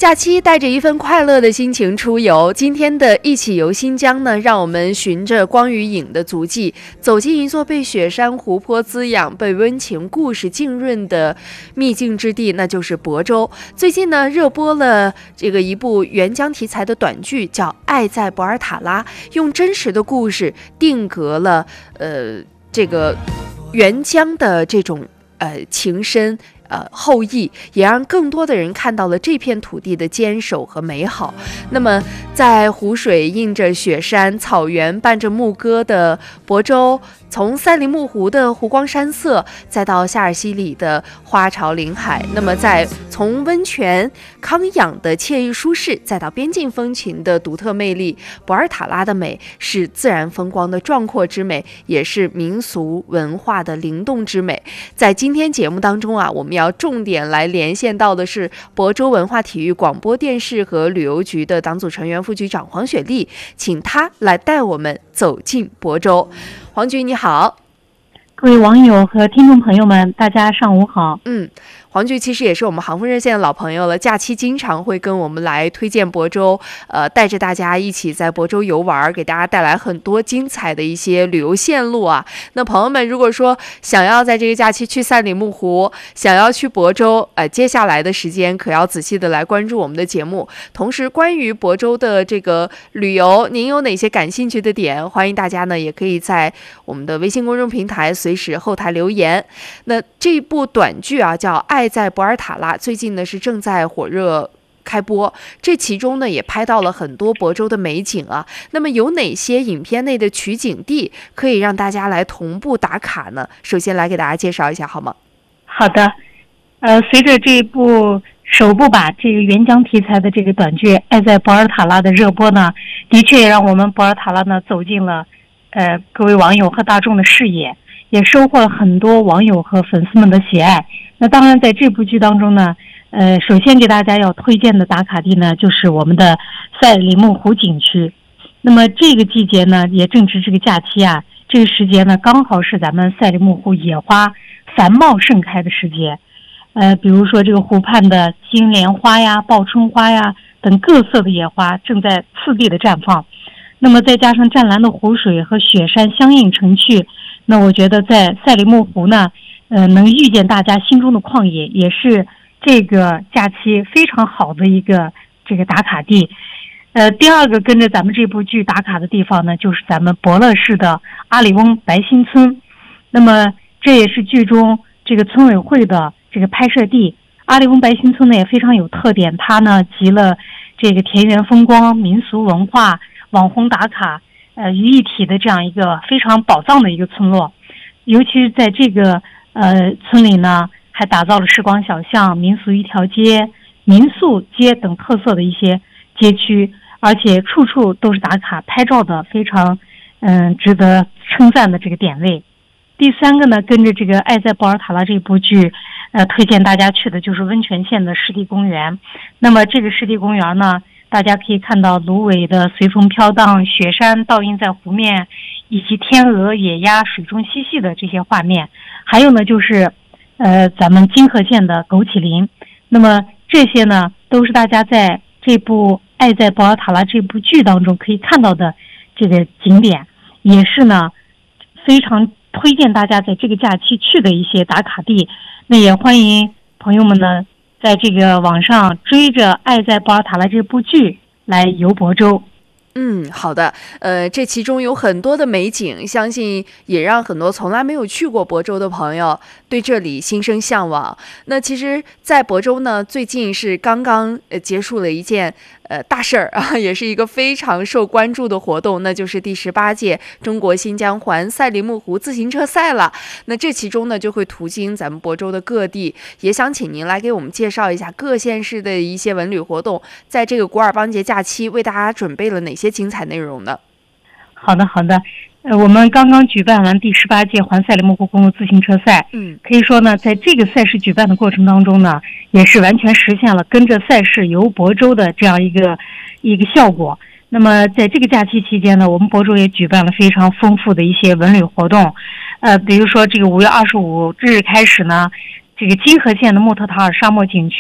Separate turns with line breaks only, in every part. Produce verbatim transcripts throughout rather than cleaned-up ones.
假期带着一份快乐的心情出游，今天的一起游新疆呢，让我们循着光与影的足迹，走进一座被雪山湖泊滋养、被温情故事浸润的秘境之地，那就是亳州。最近呢，热播了这个一部援疆题材的短剧，叫《爱在博尔塔拉》，用真实的故事定格了呃这个援疆的这种呃情深。呃，后裔也让更多的人看到了这片土地的坚守和美好。那么，在湖水映着雪山、草原伴着牧歌的亳州，从赛里木湖的湖光山色，再到夏尔西里的花潮临海，那么在从温泉康养的惬意舒适，再到边境风情的独特魅力，博尔塔拉的美是自然风光的壮阔之美，也是民俗文化的灵动之美。在今天节目当中啊，我们要要重点来连线到的是亳州文化体育广播电视和旅游局的党组成员副局长黄雪丽，请她来带我们走进亳州。黄局你好。
各位网友和听众朋友们，大家上午好。
嗯，黄局其实也是我们航风热线的老朋友了，假期经常会跟我们来推荐亳州，呃，带着大家一起在亳州游玩，给大家带来很多精彩的一些旅游线路啊。那朋友们如果说想要在这个假期去赛里木湖，想要去亳州，呃，接下来的时间可要仔细的来关注我们的节目。同时，关于亳州的这个旅游，您有哪些感兴趣的点？欢迎大家呢，也可以在我们的微信公众平台随时后台留言。那这部短剧啊，叫《爱在博尔塔拉》，最近呢是正在火热开播，这其中呢也拍到了很多亳州的美景啊。那么有哪些影片内的取景地可以让大家来同步打卡呢？首先来给大家介绍一下好吗？
好的，呃，随着这部首部把这个援疆题材的这个短剧《爱在博尔塔拉》的热播呢，的确也让我们博尔塔拉呢走进了呃各位网友和大众的视野，也收获了很多网友和粉丝们的喜爱。那当然在这部剧当中呢，呃，首先给大家要推荐的打卡地呢，就是我们的赛里木湖景区。那么这个季节呢，也正值这个假期啊，这个时节呢，刚好是咱们赛里木湖野花繁茂盛开的时节。呃，比如说这个湖畔的金莲花呀、报春花呀等各色的野花正在次第的绽放。那么再加上湛蓝的湖水和雪山相映成趣，那我觉得在赛里木湖呢，呃，能遇见大家心中的旷野，也是这个假期非常好的一个这个打卡地。呃，第二个跟着咱们这部剧打卡的地方呢，就是咱们博乐市的阿里翁白新村。那么这也是剧中这个村委会的这个拍摄地。阿里翁白新村呢也非常有特点，它呢集了这个田园风光、民俗文化、网红打卡呃于一体的这样一个非常宝藏的一个村落。尤其是在这个呃村里呢，还打造了时光小巷、民俗一条街、民宿街等特色的一些街区，而且处处都是打卡拍照的非常嗯、呃、值得称赞的这个点位。第三个呢，跟着这个《爱在博尔塔拉》这部剧呃推荐大家去的就是温泉县的湿地公园。那么这个湿地公园呢，大家可以看到芦苇的随风飘荡，雪山倒映在湖面，以及天鹅、野鸭水中嬉戏的这些画面。还有呢，就是呃咱们金河县的枸杞林。那么这些呢，都是大家在这部《爱在博尔塔拉》这部剧当中可以看到的这个景点，也是呢非常推荐大家在这个假期去的一些打卡地。那也欢迎朋友们呢在这个网上追着《爱在博尔塔拉》这部剧来游亳州。
嗯，好的。呃，这其中有很多的美景，相信也让很多从来没有去过亳州的朋友对这里心生向往。那其实在亳州呢，最近是刚刚呃结束了一件呃大事儿啊，也是一个非常受关注的活动，那就是第十八届中国新疆环赛里木湖自行车赛了。那这其中呢，就会途经咱们亳州的各地，也想请您来给我们介绍一下各县市的一些文旅活动，在这个古尔邦节假期为大家准备了哪些精彩内容呢？
好的，好的。呃，我们刚刚举办完第十八届环赛里木湖公路自行车赛，
嗯，
可以说呢，在这个赛事举办的过程当中呢，也是完全实现了跟着赛事游亳州的这样一个一个效果。那么在这个假期期间呢，我们亳州也举办了非常丰富的一些文旅活动，呃，比如说这个五月二十五日开始呢，这个金河县的木特塔尔沙漠景区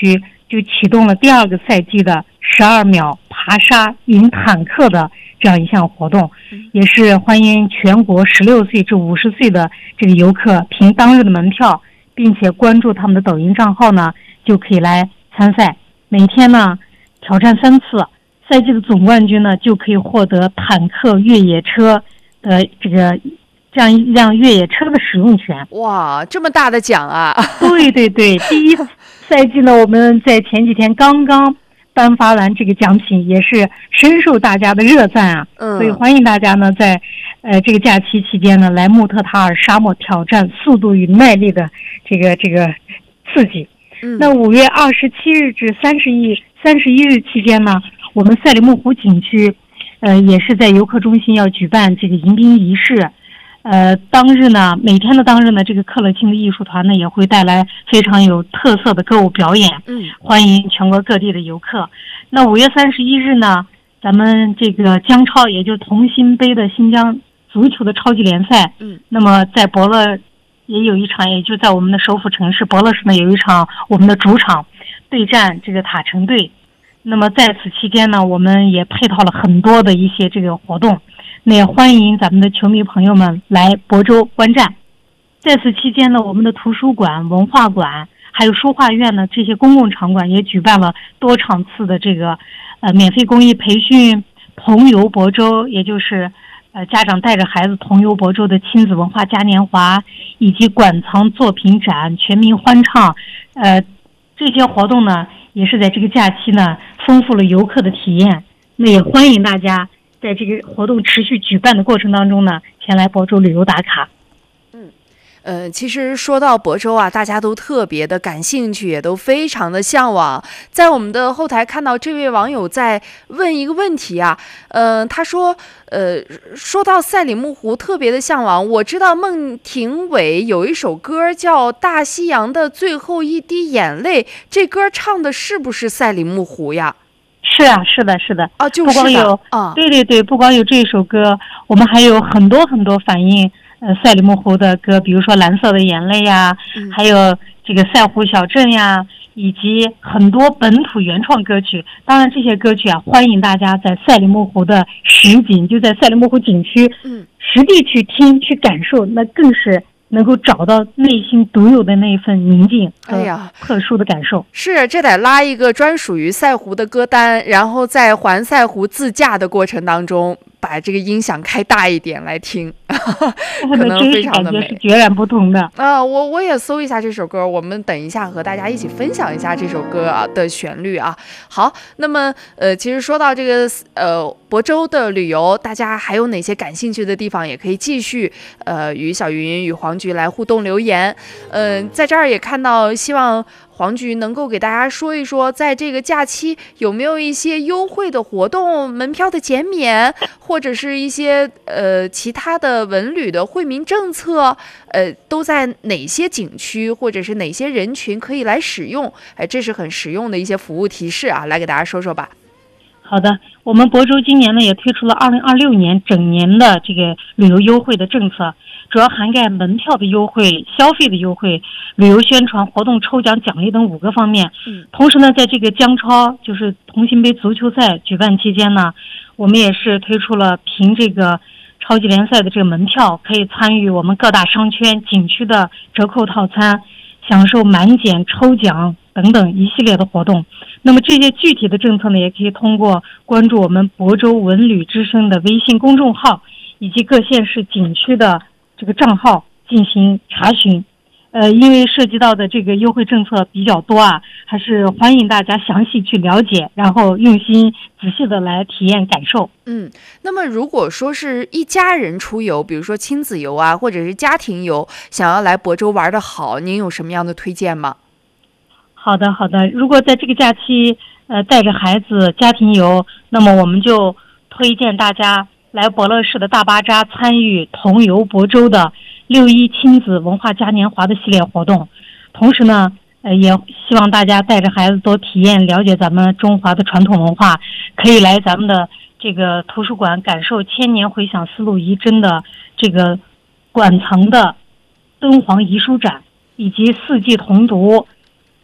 就启动了第二个赛季的十二秒爬沙迎坦克的这样一项活动，也是欢迎全国十六岁至五十岁的这个游客凭当日的门票，并且关注他们的抖音账号呢，就可以来参赛。每天呢挑战三次，赛季的总冠军呢就可以获得坦克越野车的这个这样一辆越野车的使用权。
哇，这么大的奖啊！
对对对，第一赛季呢，我们在前几天刚刚颁发完这个奖品，也是深受大家的热赞啊。嗯，所以欢迎大家呢，在呃这个假期期间呢，来穆特塔尔沙漠挑战速度与耐力的这个这个刺激。嗯，那五月二十七日至三十一三十一日期间呢，我们赛里木湖景区，呃，也是在游客中心要举办这个迎宾仪式。呃，当日呢，每天的当日呢，这个克勒钦的艺术团呢也会带来非常有特色的歌舞表演，嗯，欢迎全国各地的游客。那五月三十一日呢，咱们这个江超，也就是同心杯的新疆足球的超级联赛，嗯，那么在伯乐也有一场，也就在我们的首府城市伯乐市呢有一场我们的主场对战这个塔城队。那么在此期间呢，我们也配套了很多的一些这个活动。那也欢迎咱们的球迷朋友们来亳州观战。在此期间呢，我们的图书馆、文化馆还有书画院呢，这些公共场馆也举办了多场次的这个呃免费公益培训、同游亳州，也就是呃家长带着孩子同游亳州的亲子文化嘉年华，以及馆藏作品展、全民欢唱，呃这些活动呢也是在这个假期呢丰富了游客的体验。那也欢迎大家在这个活动持续举办的过程当中呢，前来亳州旅游打卡。
嗯，呃，其实说到亳州啊，大家都特别的感兴趣，也都非常的向往。在我们的后台看到这位网友在问一个问题啊，呃，他说，呃，说到赛里木湖特别的向往，我知道孟庭苇有一首歌叫《大西洋的最后一滴眼泪》，这歌唱的是不是赛里木湖呀？
是啊，是的，是的
啊，就是的，
不光有
啊，
对对对，不光有这首歌，我们还有很多很多反映呃赛里木湖的歌，比如说《蓝色的眼泪》呀，嗯、还有这个赛湖小镇呀，以及很多本土原创歌曲。当然，这些歌曲啊，欢迎大家在赛里木湖的实景，就在赛里木湖景区，嗯，实地去听去感受，那更是能够找到内心独有的那一份宁静和特殊的感受。哎、
是，这得拉一个专属于赛湖的歌单，然后在环赛湖自驾的过程当中，把这个音响开大一点来听，可能非常的美，
是截然不同的
啊！我我也搜一下这首歌，我们等一下和大家一起分享一下这首歌啊的旋律啊。好，那么呃，其实说到这个呃亳州的旅游，大家还有哪些感兴趣的地方，也可以继续呃与小云与黄菊来互动留言。嗯、呃，在这儿也看到，希望黄菊能够给大家说一说，在这个假期有没有一些优惠的活动，门票的减免，或者是一些呃其他的文旅的惠民政策，呃，都在哪些景区或者是哪些人群可以来使用？哎，这是很实用的一些服务提示啊，来给大家说说吧。
好的，我们亳州今年呢也推出了二零二六年整年的这个旅游优惠的政策，主要涵盖门票的优惠、消费的优惠、旅游宣传、活动抽奖奖励等五个方面。嗯，同时呢，在这个江超就是同心杯足球赛举办期间呢，我们也是推出了凭这个超级联赛的这个门票，可以参与我们各大商圈景区的折扣套餐，享受满减、抽奖等等一系列的活动。那么这些具体的政策呢，也可以通过关注我们亳州文旅之声的微信公众号以及各县市景区的这个账号进行查询。呃，因为涉及到的这个优惠政策比较多啊，还是欢迎大家详细去了解，然后用心仔细的来体验感受。
嗯，那么如果说是一家人出游，比如说亲子游啊，或者是家庭游，想要来亳州玩得好，您有什么样的推荐吗？
好的，好的。如果在这个假期，呃，带着孩子家庭游，那么我们就推荐大家来伯乐市的大巴扎参与同游亳州的六一亲子文化嘉年华的系列活动。同时呢，呃，也希望大家带着孩子多体验了解咱们中华的传统文化，可以来咱们的这个图书馆感受千年回响丝路遗珍的这个馆藏的敦煌遗书展，以及四季同读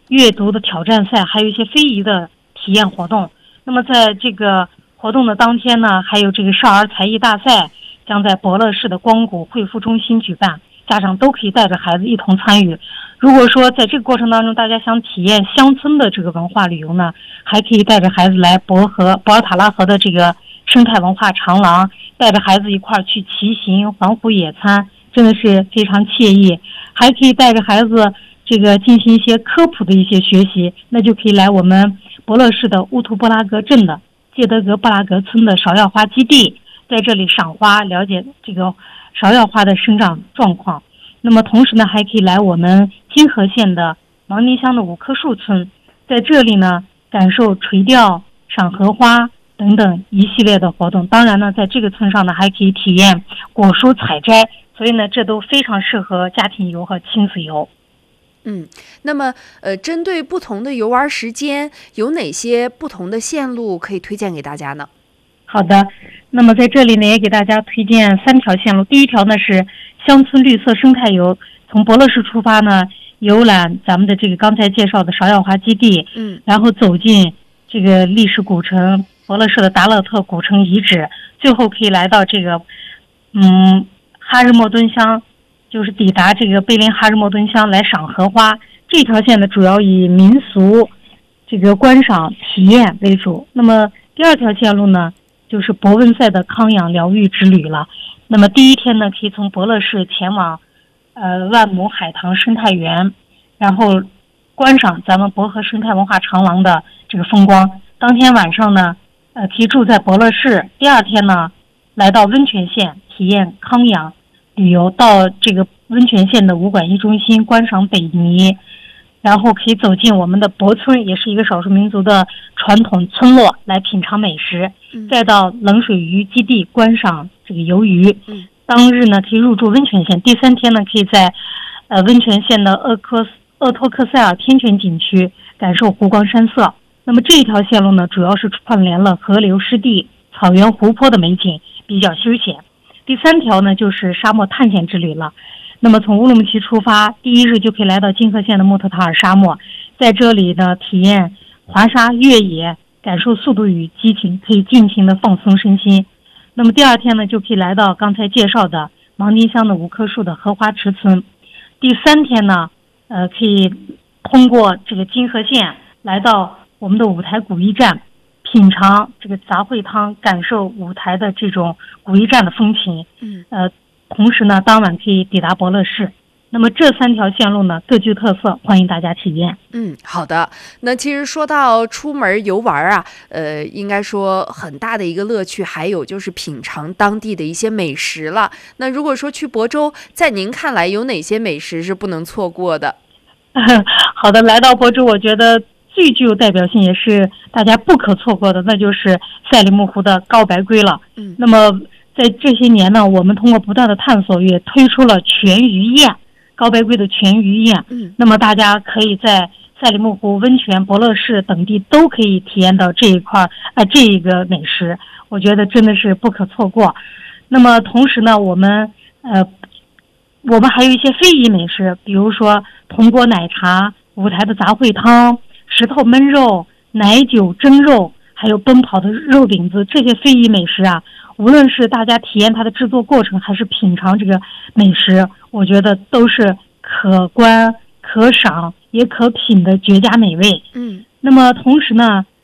阅读的挑战赛，还有一些非遗的体验活动。那么在这个活动的当天呢，还有这个少儿才艺大赛将在博乐市的光谷汇富中心举办，家长都可以带着孩子一同参与。如果说在这个过程当中大家想体验乡村的这个文化旅游呢，还可以带着孩子来博河博尔塔拉河的这个生态文化长廊，带着孩子一块儿去骑行环湖野餐，真的是非常惬意。还可以带着孩子这个进行一些科普的一些学习，那就可以来我们博乐市的乌图布拉格镇的界德格布拉格村的芍药花基地，在这里赏花，了解这个芍药花的生长状况。那么同时呢，还可以来我们金河县的芒宁乡的五棵树村，在这里呢感受垂钓、赏荷花等等一系列的活动。当然呢，在这个村上呢还可以体验果蔬采摘，所以呢这都非常适合家庭游和亲子游。
嗯，那么呃，针对不同的游玩时间，有哪些不同的线路可以推荐给大家呢？
好的，那么在这里呢也给大家推荐三条线路。第一条呢是乡村绿色生态游，从博乐市出发呢，游览咱们的这个刚才介绍的芍药花基地，
嗯，
然后走进这个历史古城博乐市的达勒特古城遗址，最后可以来到这个嗯哈日莫敦乡，就是抵达这个碑林哈日莫敦乡来赏荷花。这条线呢主要以民俗这个观赏体验为主。那么第二条线路呢就是博文赛的康养疗愈之旅了。那么第一天呢可以从博乐市前往呃万亩海棠生态园，然后观赏咱们博河生态文化长廊的这个风光。当天晚上呢呃可以住在博乐市，第二天呢来到温泉县体验康养旅游，到这个温泉县的武馆一中心观赏北泥，然后可以走进我们的博村，也是一个少数民族的传统村落，来品尝美食，
嗯、
再到冷水鱼基地观赏这个游鱼。
嗯、
当日呢可以入住温泉县，第三天呢可以在呃温泉县的鄂科鄂托克塞尔天泉景区感受湖光山色。那么这一条线路呢主要是串联了河流湿地、草原湖泊的美景，比较休闲。第三条呢就是沙漠探险之旅了。那么从乌鲁木齐出发，第一日就可以来到金河县的木特塔尔沙漠，在这里呢体验滑沙越野，感受速度与激情，可以尽情的放松身心。那么第二天呢就可以来到刚才介绍的芒宁乡的五棵树的荷花池村。第三天呢呃可以通过这个金河县来到我们的五台古驿站，品尝这个杂烩汤，感受五台的这种古驿站的风情。
嗯，
呃，同时呢，当晚可以抵达博乐市。那么这三条线路呢，各具特色，欢迎大家体验。
嗯，好的。那其实说到出门游玩啊，呃，应该说很大的一个乐趣，还有就是品尝当地的一些美食了。那如果说去亳州，在您看来有哪些美食是不能错过的？
好的，来到亳州，我觉得最具有代表性也是大家不可错过的，那就是赛里木湖的高白龟了。
嗯，
那么在这些年呢，我们通过不断的探索，也推出了全鱼宴，高白龟的全鱼宴。
嗯，
那么大家可以在赛里木湖温泉、博乐市等地都可以体验到这一块呃这一个美食，我觉得真的是不可错过。那么同时呢，我们呃我们还有一些非遗美食，比如说铜锅奶茶、五台的杂烩汤、石头焖肉、奶酒蒸肉，还有奔跑的肉饼子，这些非遗美食啊，无论是大家体验它的制作过程，还是品尝这个美食，我觉得都是可观、可赏也可品的绝佳美味。
嗯，
那么同时呢，